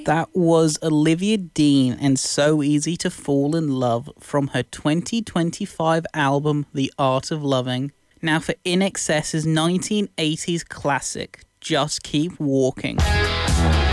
That was Olivia Dean and So Easy to Fall in Love from her 2025 album, The Art of Loving. Now for INXS's 1980s classic, Just Keep Walking.